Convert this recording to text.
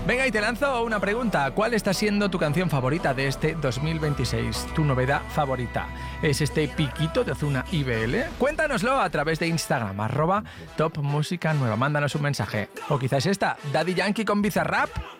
Venga, y te lanzo una pregunta. ¿Cuál está siendo tu canción favorita de este 2026? ¿Tu novedad favorita? ¿Es este Piquito de Ozuna IBL? Cuéntanoslo a través de Instagram, @Top Música Nueva. Mándanos un mensaje. O quizás esta, Daddy Yankee con Bizarrap.